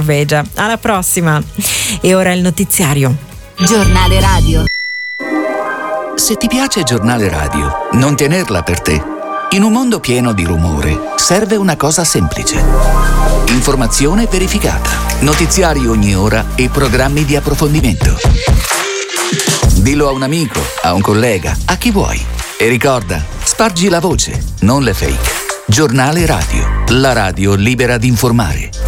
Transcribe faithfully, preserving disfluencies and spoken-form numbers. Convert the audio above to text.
Norvegia. Alla prossima. E ora il notiziario. Giornale radio. Se ti piace Giornale radio, non tenerla per te. In un mondo pieno di rumore, serve una cosa semplice. Informazione verificata, notiziari ogni ora e programmi di approfondimento. Dillo a un amico, a un collega, a chi vuoi. E ricorda, spargi la voce, non le fake. Giornale radio, la radio libera di informare.